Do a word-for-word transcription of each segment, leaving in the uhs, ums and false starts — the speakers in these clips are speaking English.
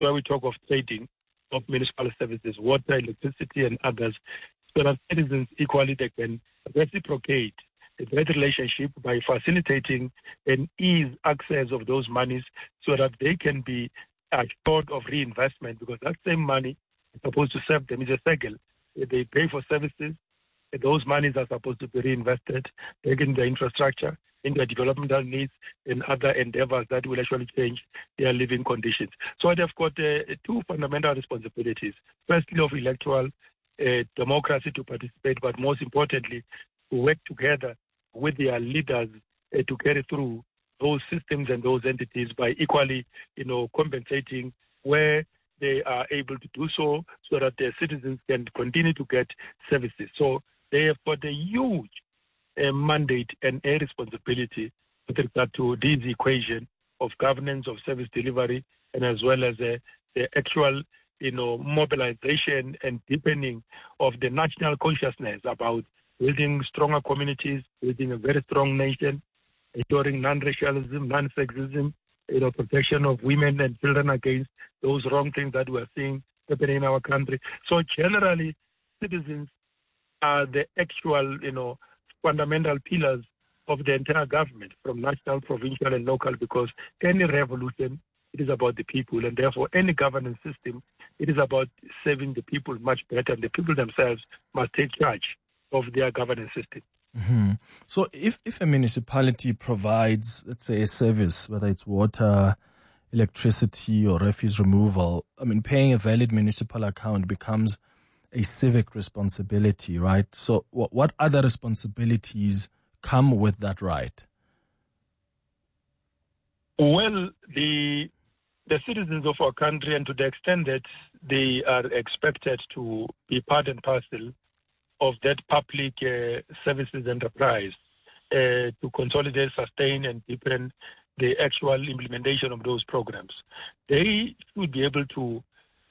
where we talk of trading of municipal services, water, electricity, and others, so that citizens equally they can reciprocate that relationship by facilitating and ease access of those monies so that they can be assured of reinvestment, because that same money is supposed to serve them as a cycle. They pay for services, those monies are supposed to be reinvested back in the infrastructure, in their developmental needs, and other endeavors that will actually change their living conditions. So they've got uh, two fundamental responsibilities. Firstly, of electoral uh, democracy to participate, but most importantly, to work together with their leaders uh, to carry through those systems and those entities by equally, you know, compensating where they are able to do so, so that their citizens can continue to get services. So they have got a huge uh, mandate and a responsibility with regard to this equation of governance, of service delivery, and as well as uh, the actual, you know, mobilization and deepening of the national consciousness about building stronger communities, building a very strong nation, ensuring non-racialism, non-sexism, you know, protection of women and children against those wrong things that we're seeing happening in our country. So generally, citizens are the actual, you know, fundamental pillars of the entire government, from national, provincial, and local, because any revolution, it is about the people, and therefore any governance system, it is about serving the people much better, and the people themselves must take charge of their governance system. Mm-hmm. So if, if a municipality provides, let's say, a service, whether it's water, electricity, or refuse removal, I mean, paying a valid municipal account becomes a civic responsibility, right? So what, what other responsibilities come with that right? Well, the the citizens of our country, and to the extent that they are expected to be part and parcel of that public uh, services enterprise uh, to consolidate, sustain, and deepen the actual implementation of those programs. They should be able to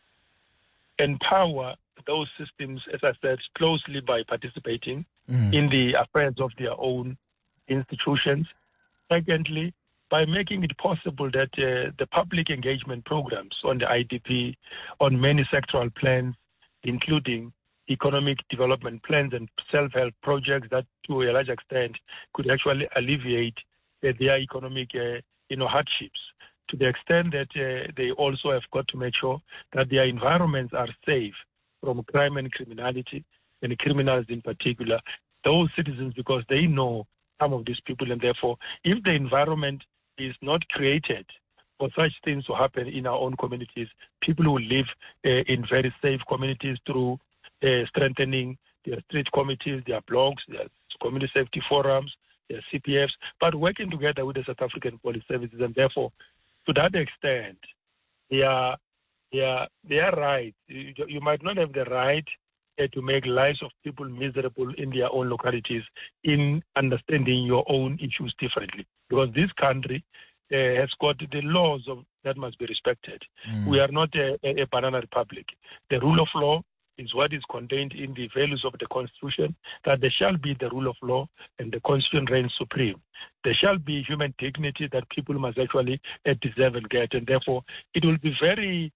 empower those systems, as I said, closely by participating mm. in the affairs of their own institutions. Secondly, by making it possible that uh, the public engagement programs on the I D P, on many sectoral plans, including economic development plans and self-help projects that to a large extent could actually alleviate uh, their economic uh, you know, hardships, to the extent that uh, they also have got to make sure that their environments are safe from crime and criminality, and criminals in particular, those citizens, because they know some of these people, and therefore if the environment is not created for such things to happen in our own communities, people who live uh, in very safe communities through Uh, strengthening their street committees, their blogs, their community safety forums, their C P Fs, but working together with the South African Police Services. And therefore, to that extent, they are, they are, they are right. You, you might not have the right uh, to make lives of people miserable in their own localities in understanding your own issues differently. Because this country uh, has got the laws of, that must be respected. Mm. We are not a, a, a banana republic. The rule of law is what is contained in the values of the Constitution, that there shall be the rule of law and the Constitution reigns supreme. There shall be human dignity that people must actually uh, deserve and get, and therefore it will be very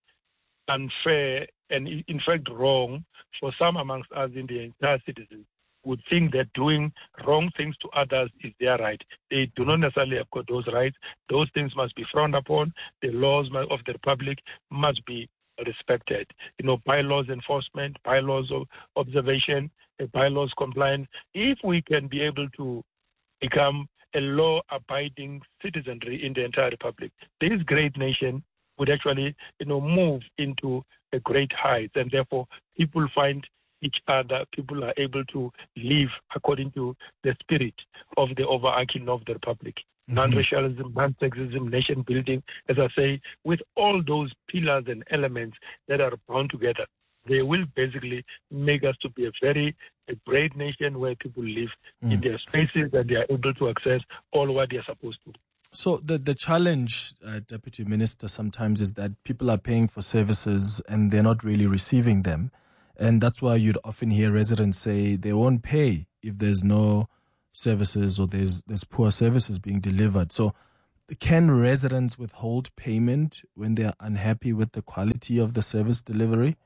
unfair and in fact wrong for some amongst us in the entire citizens would think that doing wrong things to others is their right. They do not necessarily have got those rights. Those things must be frowned upon. The laws of the Republic must be respected. You know, bylaws enforcement, bylaws of observation, uh, bylaws compliance. If we can be able to become a law-abiding citizenry in the entire Republic, this great nation would actually, you know, move into a great height, and therefore people find each other, people are able to live according to the spirit of the overarching of the Republic. Mm-hmm. Non-racialism, non-sexism, nation building, as I say, with all those pillars and elements that are bound together, they will basically make us to be a very a great nation where people live mm. in their spaces and they are able to access all what they are supposed to. So the, the challenge, uh, Deputy Minister, sometimes is that people are paying for services and they're not really receiving them. And that's why you'd often hear residents say they won't pay if there's no services or there's there's poor services being delivered. So can residents withhold payment when they are unhappy with the quality of the service delivery?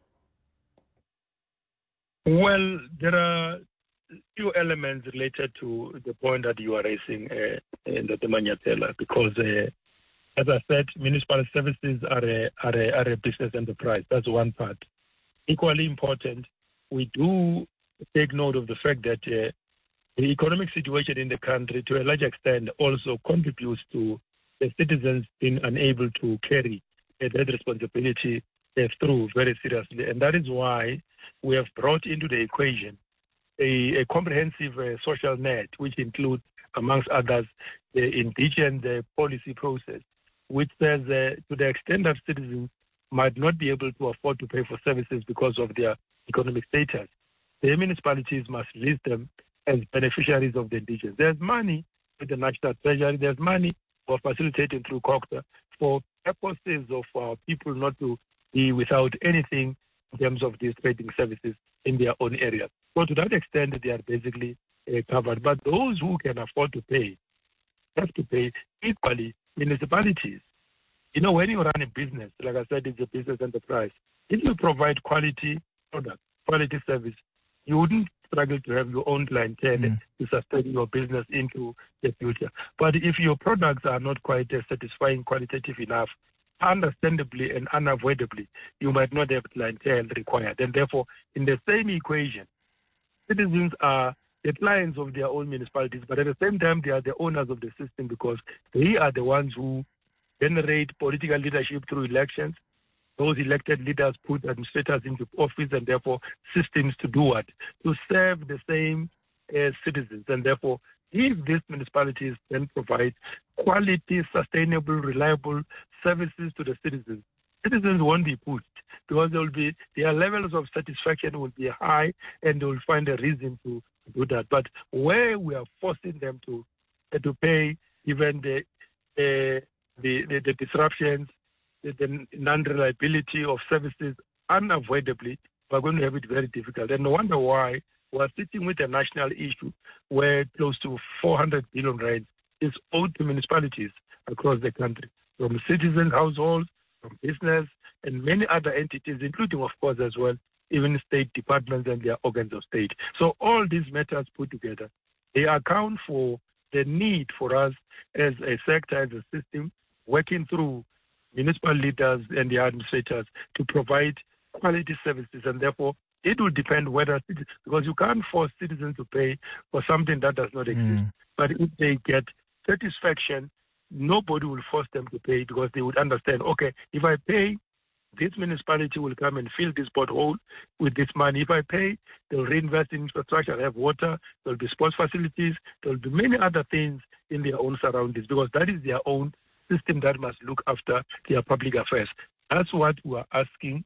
Well, there are few elements related to the point that you are raising, uh, in the Manyathela, because, uh, as I said, municipal services are a, are, a, are a business enterprise. That's one part. Equally important, we do take note of the fact that uh, the economic situation in the country, to a large extent, also contributes to the citizens being unable to carry uh, that responsibility uh, through very seriously. And that is why we have brought into the equation a, a comprehensive uh, social net, which includes, amongst others, the indigent uh, policy process, which says uh, to the extent that citizens might not be able to afford to pay for services because of their economic status, the municipalities must list them as beneficiaries of the indigents. There's money with the National Treasury, there's money for facilitating through COGTA for purposes of uh, people not to be without anything in terms of these trading services in their own area. So to that extent, they are basically uh, covered. But those who can afford to pay have to pay equally. Municipalities, you know, when you run a business, like I said, it's a business enterprise. If you provide quality product, quality service, you wouldn't struggle to have your own clientele mm. to sustain your business into the future. But if your products are not quite uh, satisfying, qualitative enough, understandably and unavoidably, you might not have clientele required. And therefore, in the same equation, citizens are the clients of their own municipalities, but at the same time, they are the owners of the system because they are the ones who generate political leadership through elections. Those elected leaders put administrators into office and therefore systems to do what? To serve the same uh, citizens. And therefore, if these municipalities then provide quality, sustainable, reliable services to the citizens, citizens won't be pushed because there will be their levels of satisfaction will be high and they will find a reason to do that. But where we are forcing them to uh, to pay even the uh, the, the, the disruptions, the, the non-reliability of services unavoidably, we're going to have it very difficult. And no wonder why we're sitting with a national issue where close to four hundred billion rand is owed to municipalities across the country, from citizen households, from business, and many other entities, including, of course, as well, even state departments and their organs of state. So all these matters put together, they account for the need for us as a sector, as a system, working through municipal leaders and the administrators to provide quality services. And therefore, it will depend whether, because you can't force citizens to pay for something that does not exist. Mm. But if they get satisfaction, nobody will force them to pay because they would understand, okay, if I pay, this municipality will come and fill this pothole with this money. If I pay, they'll reinvest in infrastructure, they'll have water, there'll be sports facilities, there'll be many other things in their own surroundings because that is their own system that must look after their public affairs. That's what we are asking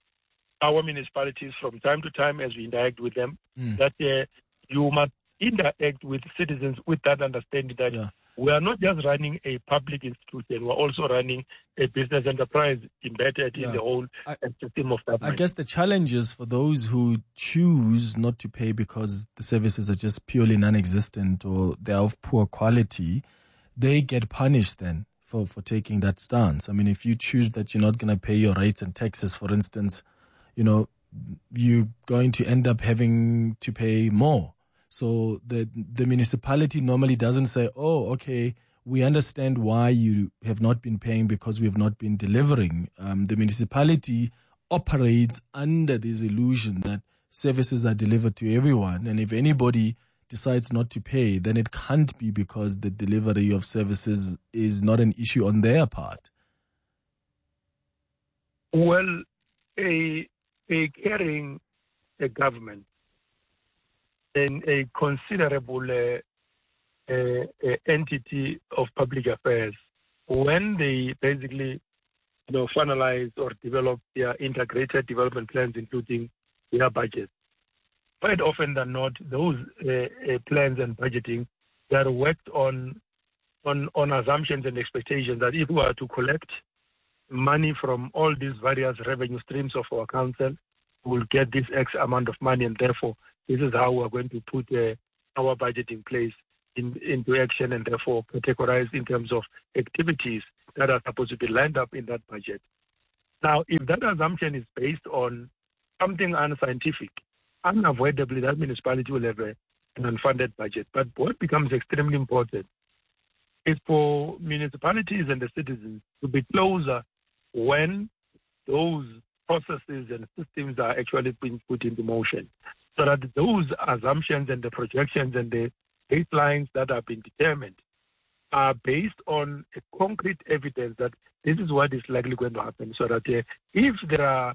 our municipalities from time to time as we interact with them, mm. that uh, you must interact with citizens with that understanding that yeah. we are not just running a public institution, we're also running a business enterprise embedded yeah. in the whole I, system of government. I guess the challenge is for those who choose not to pay because the services are just purely non-existent or they're of poor quality, they get punished then for, for taking that stance. I mean, if you choose that you're not going to pay your rates and taxes, for instance, you know, you're going to end up having to pay more. So the the municipality normally doesn't say, oh, okay, we understand why you have not been paying because we have not been delivering. Um, the municipality operates under this illusion that services are delivered to everyone. And if anybody decides not to pay, then it can't be because the delivery of services is not an issue on their part. Well, a, a caring a government and a considerable uh, uh, uh, entity of public affairs, when they basically you know, finalize or develop their integrated development plans, including their budgets, quite often than not, those uh, uh, plans and budgeting, they are worked on, on, on assumptions and expectations that if we are to collect money from all these various revenue streams of our council, we'll get this X amount of money, and therefore this is how we're going to put uh, our budget in place in, into action and therefore categorized in terms of activities that are supposed to be lined up in that budget. Now, if that assumption is based on something unscientific, unavoidably that municipality will have a, an unfunded budget. But what becomes extremely important is for municipalities and the citizens to be closer when those processes and systems are actually being put into motion, so that those assumptions and the projections and the baselines that have been determined are based on a concrete evidence that this is what is likely going to happen, so that uh, if there are,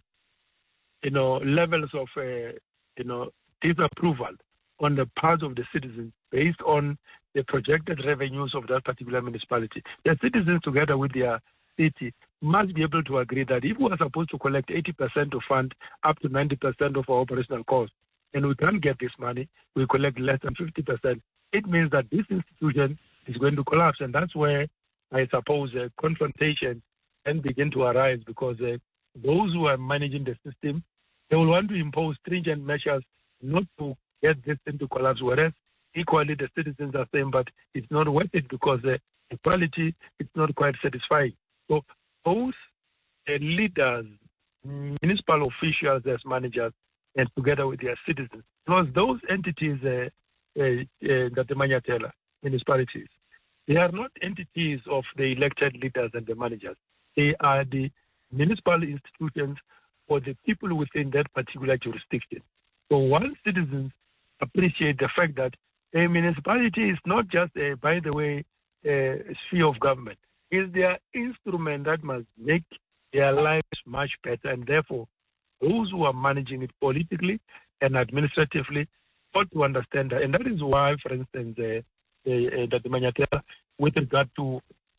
you know, levels of, uh, you know, disapproval on the part of the citizens based on the projected revenues of that particular municipality, the citizens together with their city must be able to agree that if we are supposed to collect eighty percent to fund up to ninety percent of our operational costs, and we can't get this money, we collect less than fifty percent, it means that this institution is going to collapse. And that's where I suppose uh, confrontation can begin to arise, because uh, those who are managing the system, they will want to impose stringent measures not to get this into collapse, whereas equally the citizens are saying, but it's not worth it because uh, the quality is not quite satisfying. So both uh, leaders, municipal officials as managers, and together with their citizens, because those entities uh, uh, uh, that the Manyatela municipalities, they are not entities of the elected leaders and the managers. They are the municipal institutions for the people within that particular jurisdiction. So once citizens appreciate the fact that a municipality is not just, a, by the way, a sphere of government, is their instrument that must make their lives much better, and therefore those who are managing it politically and administratively ought to understand that. And that is why, for instance, uh, uh, that the Manyatela, with regard to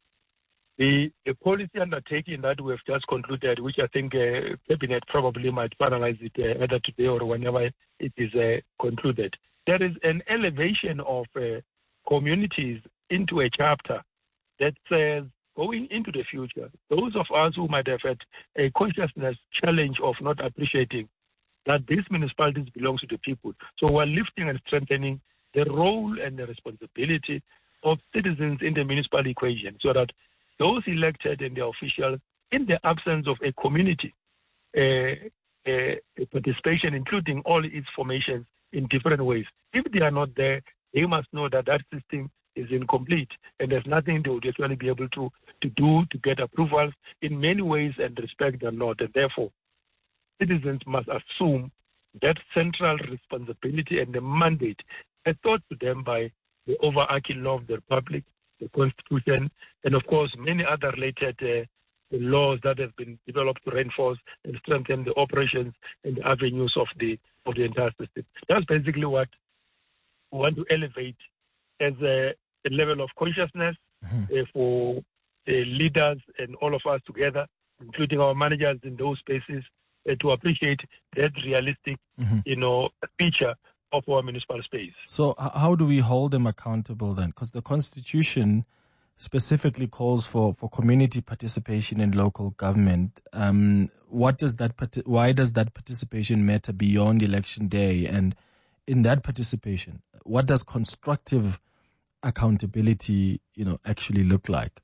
the, the policy undertaking that we have just concluded, which I think uh, Cabinet probably might finalize it uh, either today or whenever it is uh, concluded, there is an elevation of uh, communities into a chapter that says, going into the future, those of us who might have had a consciousness challenge of not appreciating that these municipalities belong to the people. So we're lifting and strengthening the role and the responsibility of citizens in the municipal equation, so that those elected and their officials, in the absence of a community uh, uh, participation, including all its formations in different ways, if they are not there, they must know that that system is incomplete, and there's nothing they would actually be able to, to do to get approvals in many ways and respect them not. And therefore, citizens must assume that central responsibility and the mandate as taught to them by the overarching law of the Republic, the Constitution, and of course many other related uh, laws that have been developed to reinforce and strengthen the operations and the avenues of the of the entire system. That's basically what we want to elevate as a, a level of consciousness mm-hmm. uh, for the leaders and all of us together, including our managers in those spaces, uh, to appreciate that realistic, mm-hmm. you know, feature of our municipal space. So how do we hold them accountable then? Because the Constitution specifically calls for, for community participation in local government. Um, what does that? Why does that participation matter beyond election day? And in that participation, what does constructive accountability, you know, actually look like?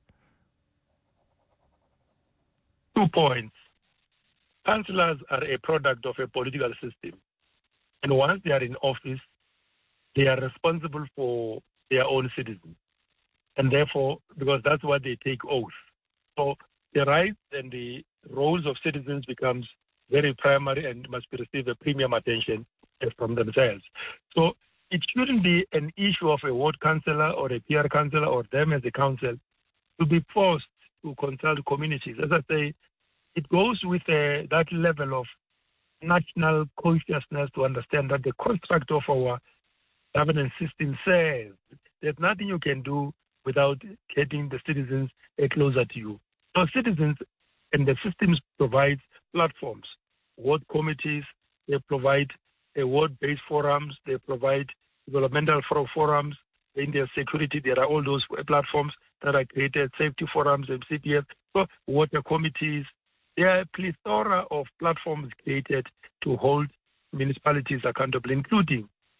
Two points. Councillors are a product of a political system. And once they are in office, they are responsible for their own citizens. And therefore, because that's what they take oath. So the rights and the roles of citizens becomes very primary and must receive a premium attention from themselves. So it shouldn't be an issue of a ward councillor or a P R councillor or them as a council to be forced to consult communities. As I say, it goes with uh, that level of national consciousness to understand that the construct of our governance system says there's nothing you can do without getting the citizens uh, closer to you. So citizens and the systems provide platforms, ward committees, they provide uh, ward-based forums, they provide developmental forums, in their security, there are all those platforms that are created, safety forums, M C P F, so water committees. There are a plethora of platforms created to hold municipalities accountable, including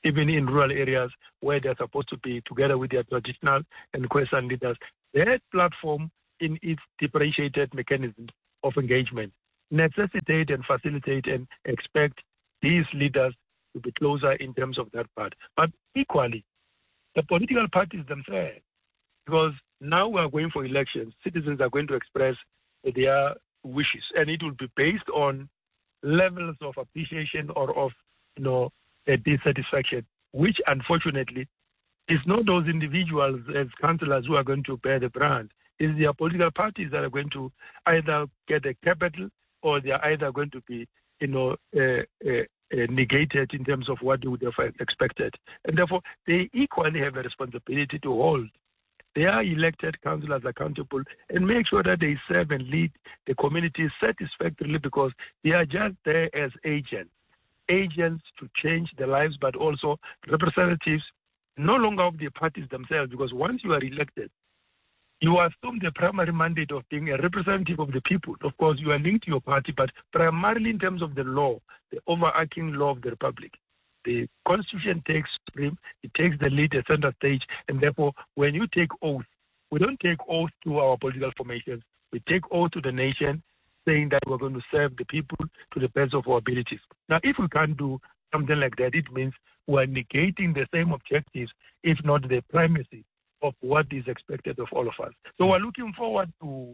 even in rural areas where they're supposed to be together with their traditional and Khoisan leaders. That platform, in its differentiated mechanisms of engagement, necessitate and facilitate and expect these leaders to be closer in terms of that part. But equally, the political parties themselves, because now we are going for elections, citizens are going to express their wishes, and it will be based on levels of appreciation or of, you know, a dissatisfaction, which unfortunately is not those individuals as councillors who are going to bear the brand. It's their political parties that are going to either get the capital or they are either going to be, you know, uh, uh, uh, negated in terms of what they would have expected. And therefore, they equally have a responsibility to hold their elected councillors accountable and make sure that they serve and lead the community satisfactorily, because they are just there as agents, agents to change the lives, but also representatives no longer of the parties themselves, because once you are elected, you assume the primary mandate of being a representative of the people. Of course, you are linked to your party, but primarily in terms of the law, the overarching law of the Republic. The Constitution takes supreme, it takes the lead, the center stage, and therefore, when you take oath, we don't take oath to our political formations. We take oath to the nation, saying that we're going to serve the people to the best of our abilities. Now, if we can't do something like that, it means we're negating the same objectives, if not the primacy of what is expected of all of us. So we're looking forward to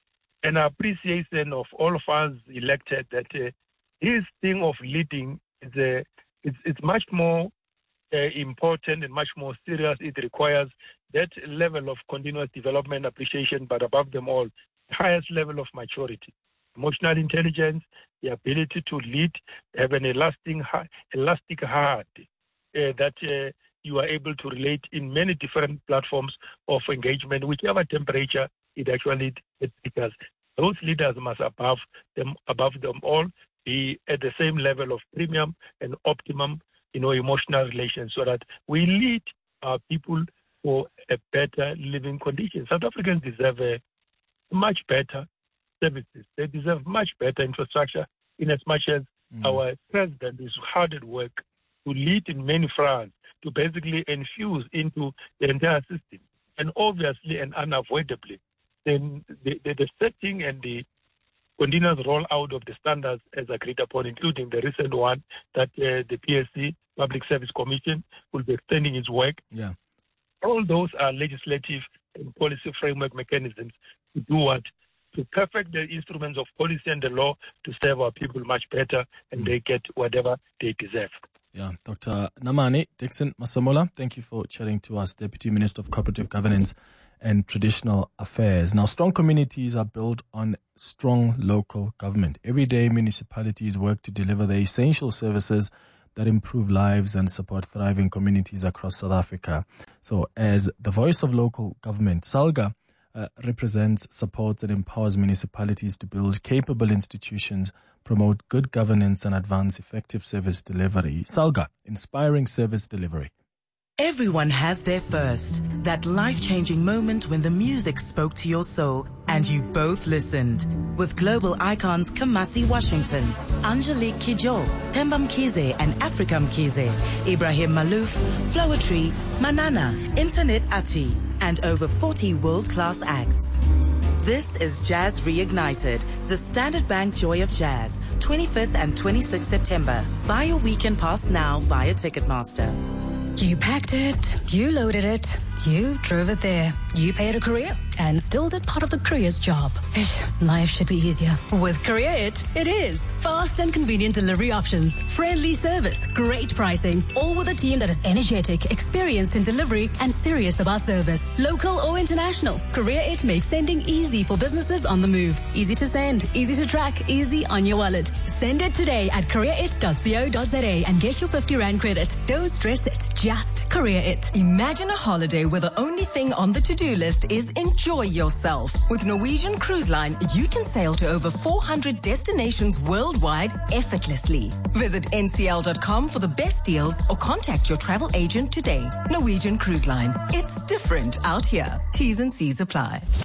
an appreciation of all of us elected that uh, this thing of leading is a It's, it's much more uh, important and much more serious. It requires that level of continuous development, appreciation, but above them all, highest level of maturity, emotional intelligence, the ability to lead, have an elastic, elastic heart uh, that uh, you are able to relate in many different platforms of engagement, whichever temperature it actually triggers. Those leaders must above them, above them all, be at the same level of premium and optimum, you know, emotional relations, so that we lead our people for a better living condition. South Africans deserve a much better services. They deserve much better infrastructure, in as much as mm. our president is hard at work to lead in many fronts, to basically infuse into the entire system. And obviously and unavoidably, then the, the, the setting and the continuous rollout of the standards as agreed upon, including the recent one that uh, the P S C, Public Service Commission, will be extending its work. Yeah. All those are legislative and policy framework mechanisms to do what? To perfect the instruments of policy and the law to serve our people much better, and mm. they get whatever they deserve. Yeah, Doctor Namane Dixon Masemola, thank you for chatting to us, Deputy Minister of Cooperative Governance and Traditional Affairs. Now, strong communities are built on strong local government. Every day, municipalities work to deliver the essential services that improve lives and support thriving communities across South Africa. So, as the voice of local government, SALGA uh, represents, supports, and empowers municipalities to build capable institutions, promote good governance, and advance effective service delivery. SALGA, inspiring service delivery. Everyone has their first, that life-changing moment when the music spoke to your soul and you both listened. With global icons Kamasi Washington, Angelique Kidjo, Themba Mkhize and Africa Mkhize, Ibrahim Malouf, Floetry, Manana, Internet Ati, and over forty world-class acts. This is Jazz Reignited, the Standard Bank Joy of Jazz, twenty-fifth and twenty-sixth September. Buy your weekend pass now via Ticketmaster. You packed it, you loaded it, you drove it there, you paid a courier and still did part of the courier's job. Life should be easier. With Courier It, it is. Fast and convenient delivery options, friendly service, great pricing, all with a team that is energetic, experienced in delivery, and serious about service. Local or international, Courier It makes sending easy for businesses on the move. Easy to send, easy to track, easy on your wallet. Send it today at courier it dot co dot za and get your fifty rand credit. Don't stress it, just Courier It. Imagine a holiday where the only thing on the to-do list is enjoy yourself. With Norwegian Cruise Line, you can sail to over four hundred destinations worldwide effortlessly. Visit N C L dot com for the best deals or contact your travel agent today. Norwegian Cruise Line. It's different out here. T's and C's apply.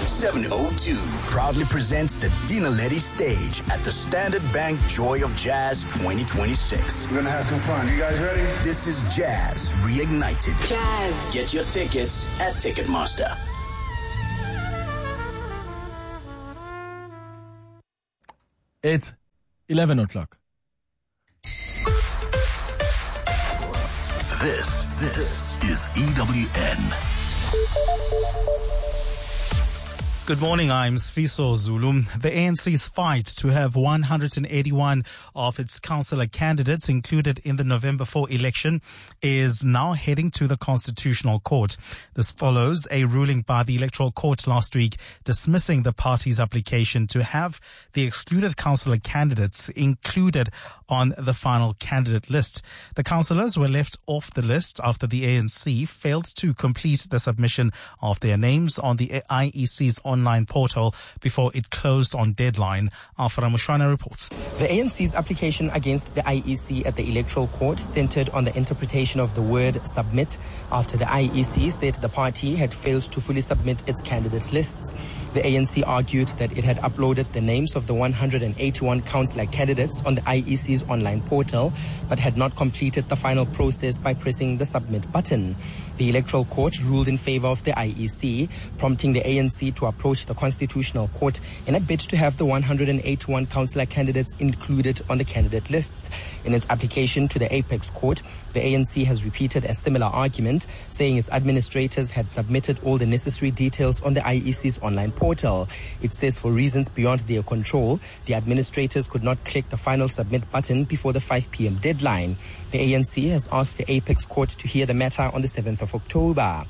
seven oh two proudly presents the Dina Letty stage at the Standard Bank Joy of Jazz twenty twenty-six. We're going to have some fun. You guys ready? This is Jazz Reignited. Jazz. Get your tickets at Ticketmaster. It's eleven o'clock. This, this is E W N. Good morning, I'm Sfiso Zulu. The A N C's fight to have one hundred eighty-one of its councillor candidates included in the November fourth election is now heading to the Constitutional Court. This follows a ruling by the Electoral Court last week dismissing the party's application to have the excluded councillor candidates included on the final candidate list. The councillors were left off the list after the A N C failed to complete the submission of their names on the I E C's online portal before it closed on deadline. Alfara Mushwana reports. The A N C's application against the I E C at the Electoral Court centered on the interpretation of the word submit after the I E C said the party had failed to fully submit its candidates lists. The A N C argued that it had uploaded the names of the one hundred eighty-one councillor candidates on the I E C's online portal but had not completed the final process by pressing the submit button. The Electoral Court ruled in favor of the I E C, prompting the A N C to approach the Constitutional Court in a bid to have the one hundred eighty-one councillor candidates included on the candidate lists. In its application to the Apex Court, the A N C has repeated a similar argument, saying its administrators had submitted all the necessary details on the I E C's online portal. It says for reasons beyond their control, the administrators could not click the final submit button before the five p.m. deadline. The A N C has asked the Apex Court to hear the matter on the seventh of October.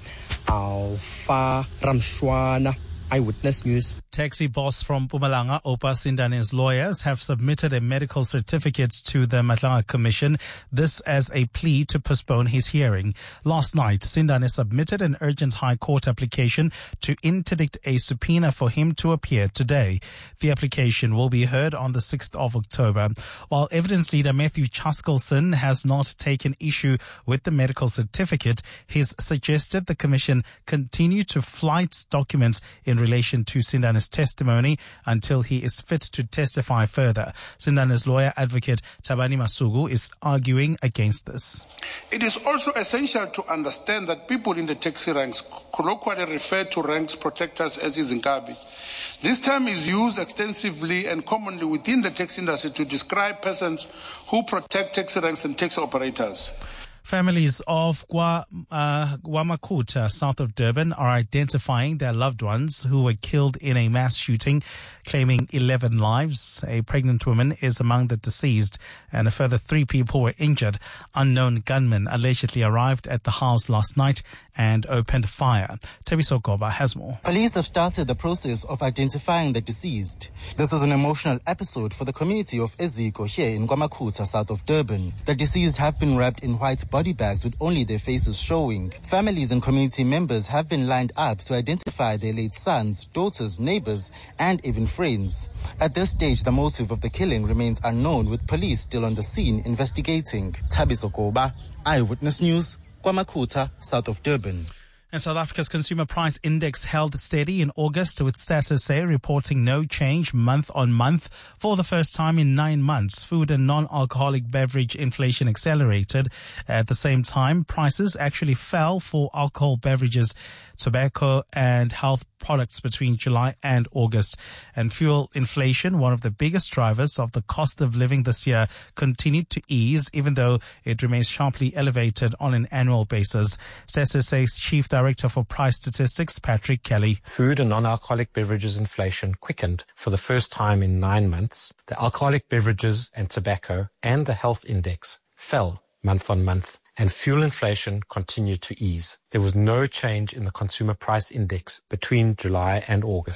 Alpha Ramshwana, Eyewitness News. Taxi boss from Mpumalanga, Opa Sindane's lawyers have submitted a medical certificate to the Matlanga Commission, this as a plea to postpone his hearing. Last night, Sindane submitted an urgent High Court application to interdict a subpoena for him to appear today. The application will be heard on the sixth of October. While evidence leader Matthew Chaskelson has not taken issue with the medical certificate, he's suggested the Commission continue to flight documents in relation to Sindane's testimony until he is fit to testify further. Sindane's lawyer advocate Tabani Masugu is arguing against this. It is also essential to understand that people in the taxi ranks colloquially refer to ranks protectors as izinkabi. This term is used extensively and commonly within the taxi industry to describe persons who protect taxi ranks and taxi operators. Families of Gwa, uh, Gwamakuta, south of Durban, are identifying their loved ones who were killed in a mass shooting, claiming eleven lives. A pregnant woman is among the deceased, and a further three people were injured. Unknown gunmen allegedly arrived at the house last night and opened fire. Tebiso Goba has more. Police have started the process of identifying the deceased. This is an emotional episode for the community of Eziko here in Gwamakuta, south of Durban. The deceased have been wrapped in white body bags with only their faces showing. Families and community members have been lined up to identify their late sons, daughters, neighbors, and even friends. At this stage, the motive of the killing remains unknown, with police still on the scene investigating. Tabiso Goba, Eyewitness News, Gwamakuta, south of Durban. And South Africa's consumer price index held steady in August, with Stats S A reporting no change month on month. For the first time in nine months, food and non-alcoholic beverage inflation accelerated. At the same time, prices actually fell for alcohol beverages, tobacco and health products between July and August. And fuel inflation, one of the biggest drivers of the cost of living this year, continued to ease, even though it remains sharply elevated on an annual basis. Stats S A's Chief Director for Price Statistics, Patrick Kelly. Food and non-alcoholic beverages inflation quickened for the first time in nine months. The alcoholic beverages and tobacco and the health index fell month on month, and fuel inflation continued to ease. There was no change in the consumer price index between July and August.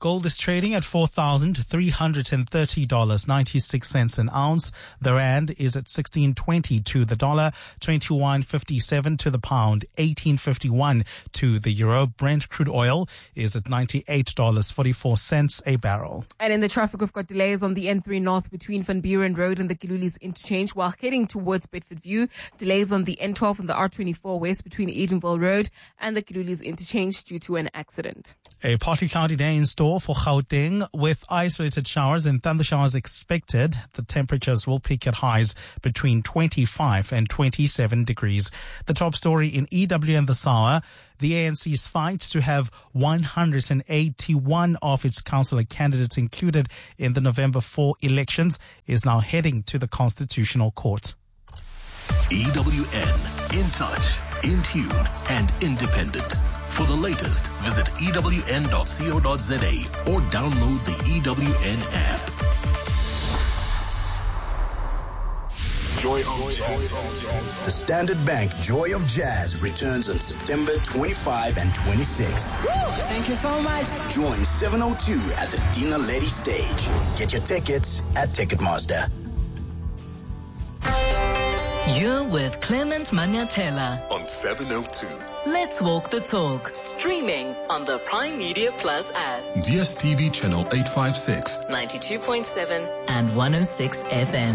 Gold is trading at four thousand three hundred thirty dollars and ninety-six cents an ounce. The rand is at sixteen twenty to the dollar, twenty-one fifty-seven to the pound, eighteen fifty-one to the euro. Brent crude oil is at ninety-eight dollars and forty-four cents a barrel. And in the traffic, we've got delays on the N three North between Van Buren Road and the Kilulis interchange while heading towards Bedford View. Delays on the N twelve and the R twenty-four West between Edenville Road and the Kilulis interchange due to an accident. A partly cloudy day in store for Gauteng with isolated showers and thunder showers expected. The temperatures will peak at highs between twenty-five and twenty-seven degrees. The top story in E W and the S A W A, the A N C's fight to have one hundred eighty-one of its councillor candidates included in the November fourth elections is now heading to the Constitutional Court. E W N, in touch, in tune, and independent. For the latest, visit E W N dot co dot za or download the E W N app. Joy of Jazz. The Standard Bank Joy of Jazz returns on September twenty-fifth and twenty-sixth. Thank you so much. Join seven oh two at the Dina Letty stage. Get your tickets at Ticketmaster. You're with Clement Maniatela On seven oh two. Let's Walk the Talk, streaming on the Prime Media Plus app. D S T V channel eight fifty-six. ninety-two point seven and one oh six F M.